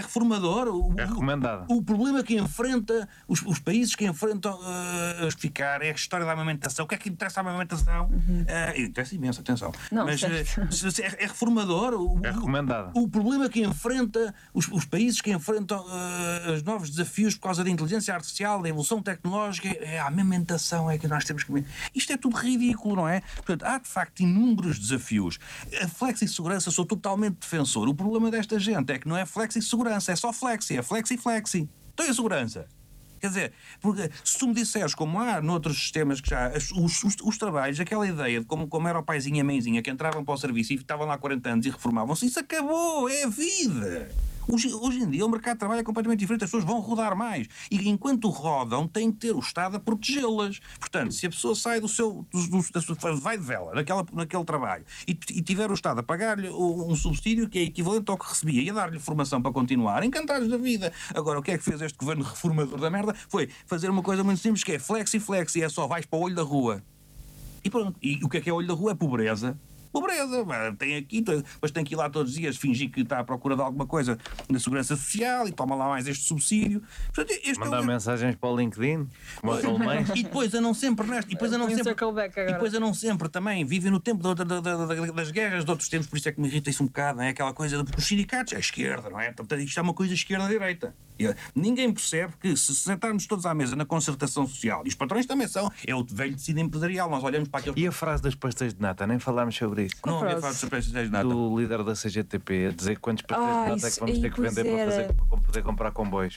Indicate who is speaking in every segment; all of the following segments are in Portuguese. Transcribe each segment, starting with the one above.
Speaker 1: reformador.
Speaker 2: É recomendado.
Speaker 1: O problema que enfrenta, os países que enfrentam ficar é a história da amamentação. O que é que interessa a amamentação? Interessa imenso, atenção.
Speaker 3: Não,
Speaker 1: mas é reformador.
Speaker 2: É recomendado.
Speaker 1: O problema que enfrenta, os países que enfrentam os novos desafios por causa da inteligência artificial, da evolução tecnológica, é a amamentação, é que nós temos que... Isto é tudo ridículo, não é? Portanto, há de facto inúmeros desafios. A flexi-segurança, sou totalmente defensor. O problema desta gente é que não é flexi-segurança, é só flexi, é flexi-flexi. Então é a segurança. Quer dizer, porque se tu me disseres, como há noutros sistemas que já... Os trabalhos, aquela ideia de como era o paizinho e a mãezinha que entravam para o serviço e estavam lá há 40 anos e reformavam-se, isso acabou, é a vida. Hoje em dia o mercado de trabalho é completamente diferente, as pessoas vão rodar mais. E enquanto rodam, tem que ter o Estado a protegê-las. Portanto, se a pessoa sai vai de vela naquele trabalho e tiver o Estado a pagar-lhe um subsídio que é equivalente ao que recebia e a dar-lhe formação para continuar, encantados da vida. Agora, o que é que fez este governo reformador da merda? Foi fazer uma coisa muito simples, que é flexi, é só vais para o olho da rua. E pronto. E o que é o olho da rua? É pobreza. Pobreza, tem aqui, depois tem que ir lá todos os dias fingir que está à procura de alguma coisa na Segurança Social e toma lá mais este subsídio. Portanto,
Speaker 2: mandar mensagens para o LinkedIn, como os alemães.
Speaker 1: E depois andam sempre nesta. E depois andam sempre também, vivem no tempo das guerras de outros tempos, por isso é que me irrita isso um bocado, não é? Aquela coisa dos sindicatos, é a esquerda, não é? Portanto, isto é uma coisa esquerda-direita. Ninguém percebe que se sentarmos todos à mesa na concertação social, e os patrões também são, é o velho tecido empresarial, nós olhamos para aquele...
Speaker 2: E a frase dos pastéis de nata, nem falámos sobre isso.
Speaker 1: Não havia frase dos pastéis de nata.
Speaker 2: Do líder da CGTP, a dizer quantos pastéis de nata é que vamos ter que vender para poder comprar comboios.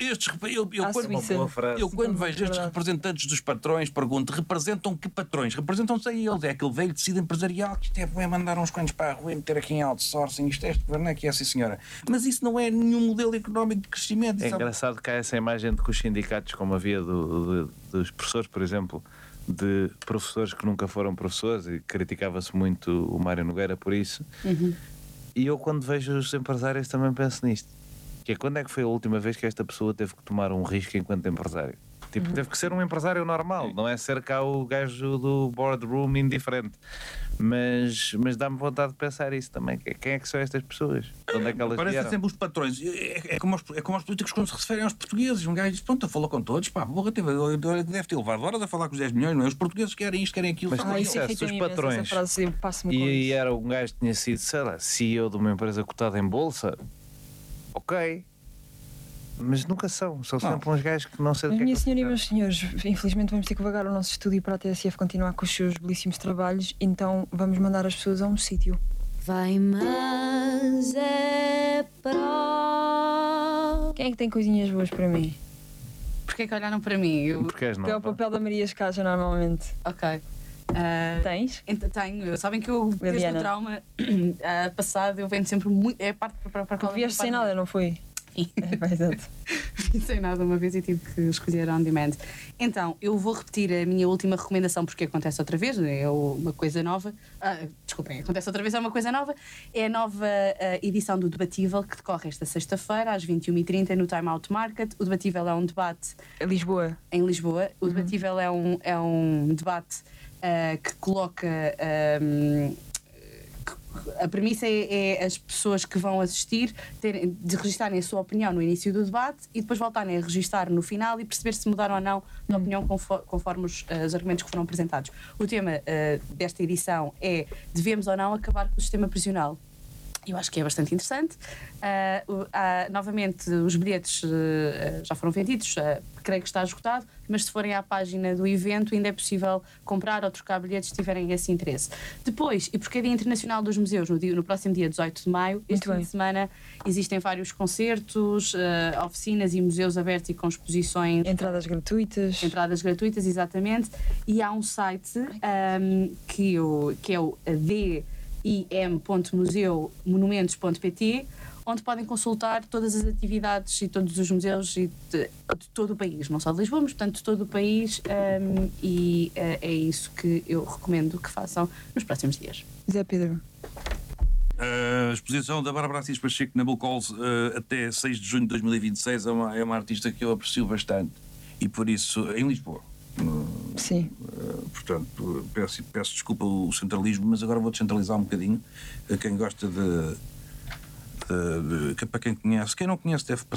Speaker 2: Eu quando vejo estes representantes dos patrões, pergunto, representam que patrões? Representam-se a eles, é aquele velho tecido empresarial que isto é mandar uns quantos para a rua e meter aqui em outsourcing, isto é este governo, é que é assim senhora. Mas isso não é nenhum modelo económico de crescimento. É engraçado que há essa imagem de que os sindicatos, como havia dos professores, por exemplo, de professores que nunca foram professores, e criticava-se muito o Mário Nogueira por isso. E eu, quando vejo os empresários, também penso nisto, que é quando é que foi a última vez que esta pessoa teve que tomar um risco enquanto empresário? Tipo, teve que ser um empresário normal, não é ser cá o gajo do boardroom indiferente. Mas dá-me vontade de pensar isso também. Quem é que são estas pessoas? Onde é que elas
Speaker 1: Parece
Speaker 2: vieram?
Speaker 1: sempre os patrões. É como os políticos quando se referem aos portugueses. Um gajo diz, pronto, falou com todos, pá, deve ter levado horas a falar com os 10 milhões, não é? Os portugueses querem isto, querem aquilo.
Speaker 2: Mas se os patrões e era um gajo que tinha sido, sei lá, CEO de uma empresa cotada em bolsa, ok. Mas nunca são sempre uns gajos que não sei do que é que...
Speaker 3: Minha senhora e meus senhores, infelizmente vamos ter que vagar o nosso estúdio para a TSF continuar com os seus belíssimos trabalhos, então vamos mandar as pessoas a um sítio.
Speaker 4: Vai, mas é pro...
Speaker 3: Quem é que tem coisinhas boas para mim?
Speaker 5: Porquê que olharam para mim?
Speaker 2: Porque és
Speaker 3: Que é o papel da Maria Escaja normalmente.
Speaker 5: Ok.
Speaker 3: Tens?
Speaker 5: Tenho. Sabem que eu, desde o trauma passado, eu venho sempre muito... É parte para
Speaker 3: vieste sem nada, não foi?
Speaker 5: Exato. Sem nada uma vez e tive que escolher on demand. Então, eu vou repetir a minha última recomendação porque acontece outra vez, é uma coisa nova. Desculpem, acontece outra vez, é uma coisa nova. É a nova edição do Debatível que decorre esta sexta-feira às 21h30 no Time Out Market. O Debatível é um debate
Speaker 3: em Lisboa.
Speaker 5: O Debatível é um debate que coloca... a premissa é as pessoas que vão assistir de registarem a sua opinião no início do debate e depois voltarem a registar no final e perceber se mudaram ou não de opinião conforme os argumentos que foram apresentados. O tema desta edição é: devemos ou não acabar com o sistema prisional? Eu acho que é bastante interessante. Novamente, os bilhetes já foram vendidos, creio que está esgotado, mas se forem à página do evento ainda é possível comprar ou trocar bilhetes se tiverem esse interesse. Depois, e porque é Dia Internacional dos Museus, no próximo dia 18 de maio, este fim de semana, existem vários concertos, oficinas e museus abertos e com exposições...
Speaker 3: Entradas gratuitas, exatamente. E há um site que é o im.museumonumentos.pt, onde podem consultar todas as atividades e todos os museus de todo o país, não só de Lisboa, mas portanto de todo o país, e é isso que eu recomendo que façam nos próximos dias. Zé Pedro.
Speaker 1: A exposição da Bárbara Assis Pacheco na Bullcalls até 6 de junho de 2026 é uma artista que eu aprecio bastante, e por isso, em Lisboa.
Speaker 3: Sim.
Speaker 1: Portanto, peço desculpa o centralismo, mas agora vou descentralizar um bocadinho. Quem gosta para quem conhece, quem não conhece deve passar